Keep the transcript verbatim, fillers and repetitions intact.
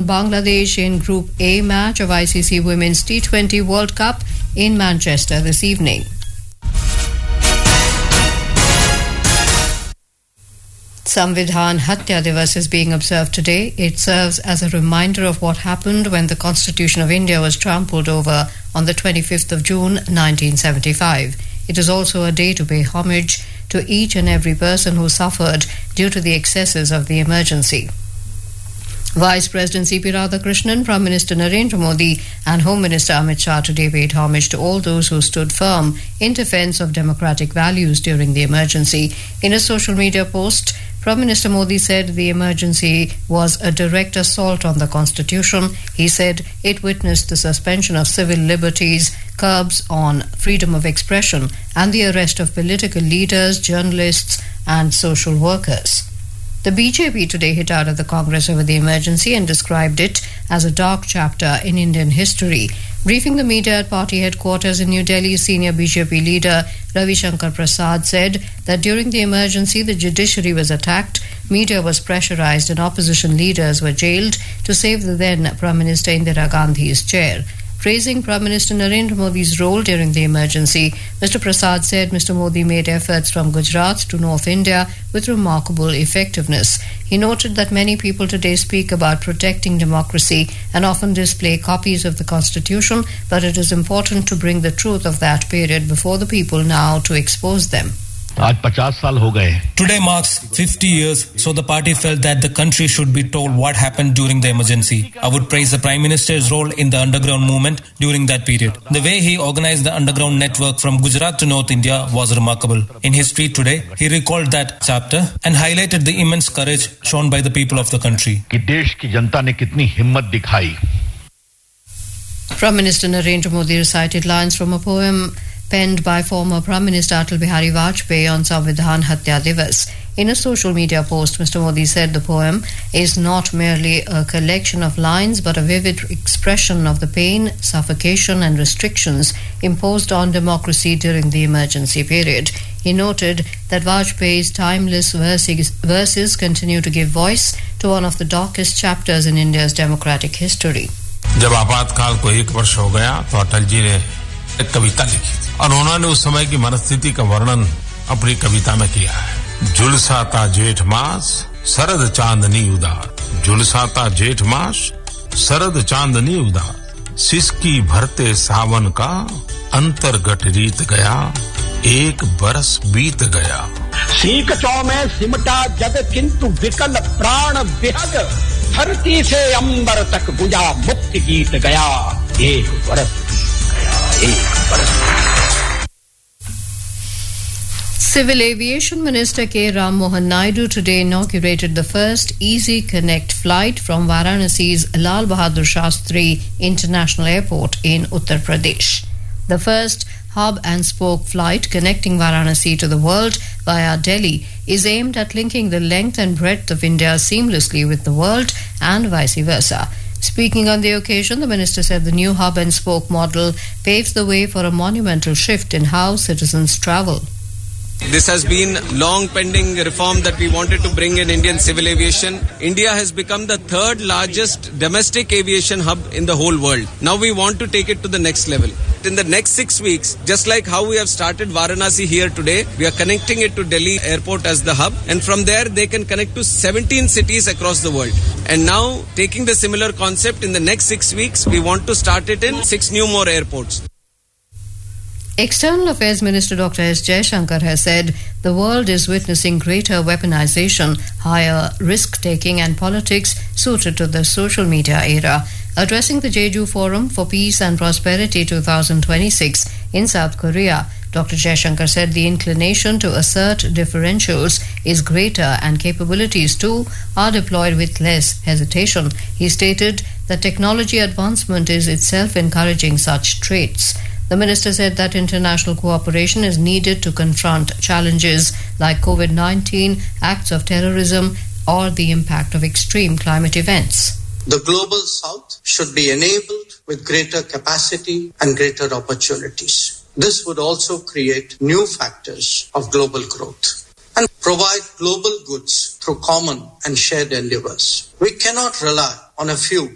Bangladesh in Group A match of I C C Women's T twenty World Cup in Manchester this evening. Samvidhan Hatya Divas is being observed today. It serves as a reminder of what happened when the Constitution of India was trampled over on the twenty-fifth of June nineteen seventy-five. It is also a day to pay homage to each and every person who suffered due to the excesses of the emergency. Vice President C P Radhakrishnan, Prime Minister Narendra Modi and Home Minister Amit Shah today paid homage to all those who stood firm in defence of democratic values during the emergency. In a social media post, Prime Minister Modi said the emergency was a direct assault on the Constitution. He said it witnessed the suspension of civil liberties, curbs on freedom of expression, and the arrest of political leaders, journalists, and social workers. The B J P today hit out at the Congress over the emergency and described it as a dark chapter in Indian history. Briefing the media at party headquarters in New Delhi, senior B J P leader Ravi Shankar Prasad said that during the emergency the judiciary was attacked, media was pressurized and opposition leaders were jailed to save the then Prime Minister Indira Gandhi's chair. Praising Prime Minister Narendra Modi's role during the emergency, Mister Prasad said Mister Modi made efforts from Gujarat to North India with remarkable effectiveness. He noted that many people today speak about protecting democracy and often display copies of the Constitution, but it is important to bring the truth of that period before the people now to expose them. Today marks fifty years, so the party felt that the country should be told what happened during the emergency. I would praise the Prime Minister's role in the underground movement during that period. The way he organized the underground network from Gujarat to North India was remarkable. In his tweet today, he recalled that chapter and highlighted the immense courage shown by the people of the country. Prime Minister Narendra Modi recited lines from a poem penned by former Prime Minister Atal Bihari Vajpayee on Samvidhan Hatya Divas. In a social media post, Mister Modi said the poem is not merely a collection of lines but a vivid expression of the pain, suffocation and restrictions imposed on democracy during the emergency period. He noted that Vajpayee's timeless verses, verses continue to give voice to one of the darkest chapters in India's democratic history. जब आपातकाल को एक वर्ष हो गया तो अटल जी ने एक कविता लिखी थी और उन्होंने उस समय की मनस्थिति का वर्णन अपनी कविता में किया है। झुलसाता जेठ मास शरद चांदनी उदार, झुलसाता जेठ मास शरद चांदनी उदार, सिसकी भरते सावन का अंतर्गत रीत गया, एक बरस बीत गया। सीकचों में सिमटा जग किंतु विकल प्राण विहग, धरती से अंबर तक गुंजा मुक्ति गीत गया, एक बरस गया, एक बरस। Civil Aviation Minister K. Ram Mohan Naidu today inaugurated the first Easy Connect flight from Varanasi's Lal Bahadur Shastri International Airport in Uttar Pradesh. The first hub and spoke flight connecting Varanasi to the world via Delhi is aimed at linking the length and breadth of India seamlessly with the world and vice versa. Speaking on the occasion, the minister said the new hub and spoke model paves the way for a monumental shift in how citizens travel. This has been long pending reform that we wanted to bring in Indian civil aviation. India has become the third largest domestic aviation hub in the whole world. Now we want to take it to the next level. In the next six weeks, just like how we have started Varanasi here today, we are connecting it to Delhi airport as the hub, and from there they can connect to seventeen cities across the world. And now, taking the similar concept, in the next six weeks, we want to start it in six new more airports. External Affairs Minister Doctor S. Jaishankar has said the world is witnessing greater weaponization, higher risk-taking and politics suited to the social media era. Addressing the Jeju Forum for Peace and Prosperity twenty twenty-six in South Korea, Doctor Jaishankar said the inclination to assert differentials is greater and capabilities too are deployed with less hesitation. He stated that technology advancement is itself encouraging such traits. The minister said that international cooperation is needed to confront challenges like COVID nineteen, acts of terrorism, or the impact of extreme climate events. The global south should be enabled with greater capacity and greater opportunities. This would also create new factors of global growth and provide global goods through common and shared endeavors. We cannot rely on a few